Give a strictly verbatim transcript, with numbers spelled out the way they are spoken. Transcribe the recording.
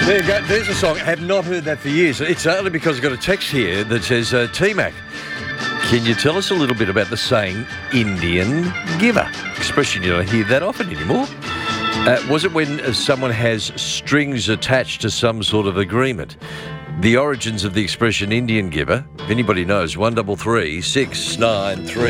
There you go. There's a song. I have not heard that for years. It's only because I've got a text here that says, uh, T-Mac, can you tell us a little bit about the saying Indian giver? Expression you don't hear that often anymore. Uh, was it when uh, someone has strings attached to some sort of agreement? The origins of the expression Indian giver, if anybody knows, one double three six nine three.